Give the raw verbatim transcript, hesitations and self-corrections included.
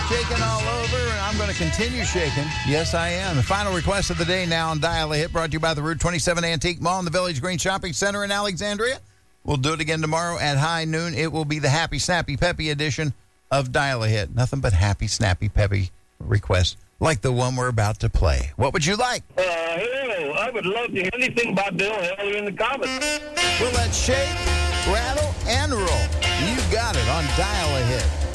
shaking all over, and I'm going to continue shaking. Yes, I am. The final request of the day now on Dial a Hit, brought to you by the Route twenty-seven Antique Mall in the Village Green Shopping Center in Alexandria. We'll do it again tomorrow at high noon. It will be the Happy, Snappy, Peppy edition of Dial a Hit. Nothing but happy, snappy, peppy requests like the one we're about to play. What would you like? Uh, hello. I would love to hear anything by Bill Haley in the comments. Well, let's shake, rattle, and roll. You got it on Dial a Hit.